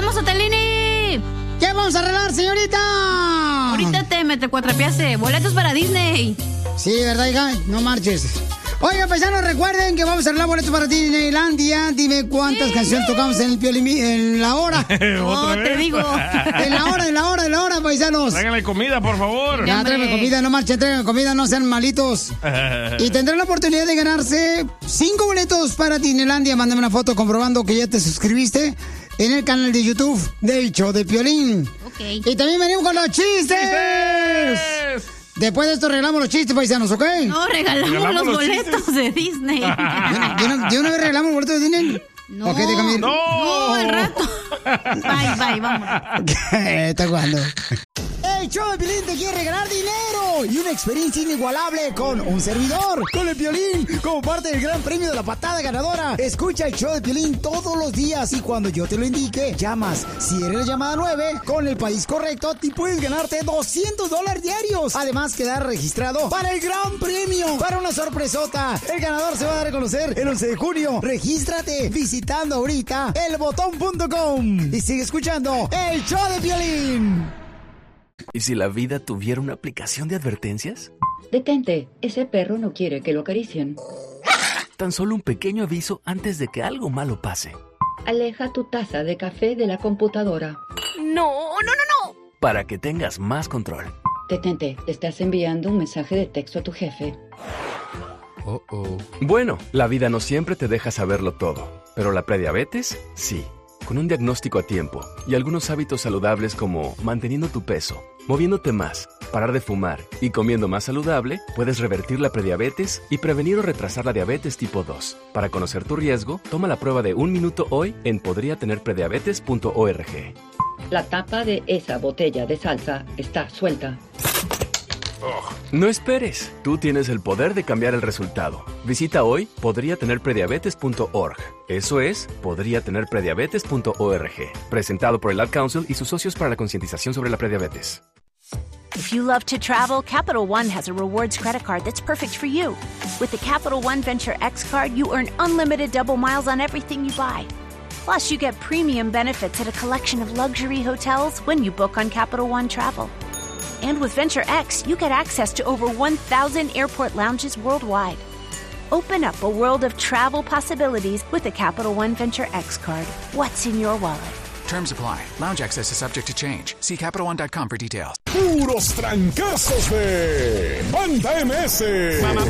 ¡Vamos, Otelini! ¿Qué vamos a arreglar, señorita? Ahorita te cuatrapeaste. Boletos para Disney. Sí, ¿verdad, hija? No marches. Oigan, paisanos, recuerden que vamos a arreglar boletos para Disneylandia. Dime cuántas canciones tocamos en el Piolín en la hora. Te digo. En la hora, paisanos. Tráiganle comida, por favor. Ya, tráiganme comida, no marchen, tráiganme comida, no sean malitos. Y tendrán la oportunidad de ganarse 5 boletos para Disneylandia. Mándame una foto comprobando que ya te suscribiste en el canal de YouTube del show de Piolín. Okay. Y también venimos con los chistes. Después de esto regalamos los chistes, paisanos, ¿ok? No, regalamos los boletos de Disney. ¿De una vez regalamos los boletos de Disney? No. Okay, déjame ir. No, al rato. Bye, vamos. Está jugando. El show de Piolín te quiere regalar dinero y una experiencia inigualable con un servidor, con el Piolín, como parte del gran premio de la patada ganadora. Escucha el show de Piolín todos los días y cuando yo te lo indique, llamas. Si eres la llamada 9, con el país correcto, te puedes ganarte $200 diarios. Además, quedar registrado para el gran premio, para una sorpresota. El ganador se va a dar a conocer el 11 de junio. Regístrate visitando ahorita elbotón.com y sigue escuchando el show de Piolín. ¿Y si la vida tuviera una aplicación de advertencias? Detente, ese perro no quiere que lo acaricien. Tan solo un pequeño aviso antes de que algo malo pase. Aleja tu taza de café de la computadora. No. Para que tengas más control. Detente, estás enviando un mensaje de texto a tu jefe. Bueno, la vida no siempre te deja saberlo todo, pero la prediabetes, sí. Con un diagnóstico a tiempo y algunos hábitos saludables como manteniendo tu peso, moviéndote más, parar de fumar y comiendo más saludable, puedes revertir la prediabetes y prevenir o retrasar la diabetes tipo 2. Para conocer tu riesgo, toma la prueba de 1 minuto hoy en podriatenerprediabetes.org. La tapa de esa botella de salsa está suelta. No esperes, tú tienes el poder de cambiar el resultado. Visita hoy podriatenerprediabetes.org. Eso es, podriatenerprediabetes.org. Presentado por el Ad Council y sus socios para la concientización sobre la prediabetes. If you love to travel, Capital One has a rewards credit card that's perfect for you. With the Capital One Venture X card, you earn unlimited double miles on everything you buy. Plus, you get premium benefits at a collection of luxury hotels when you book on Capital One Travel. And with Venture X, you get access to over 1,000 airport lounges worldwide. Open up a world of travel possibilities with the Capital One Venture X card. What's in your wallet? Terms apply. Lounge access is subject to change. See CapitalOne.com for details. Puros trancazos de Banda MS.